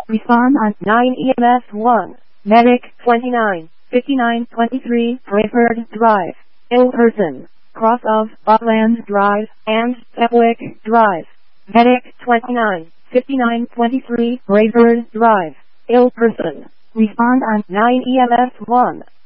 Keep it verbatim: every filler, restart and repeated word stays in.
Respond on nine E M S one. Medic twenty-nine fifty-nine twenty-three Brayford Drive, ill person, cross of Buckland Drive and Epwick Drive. Medic twenty-nine fifty-nine twenty-three Brayford Drive, ill person. Respond on nine E M S one.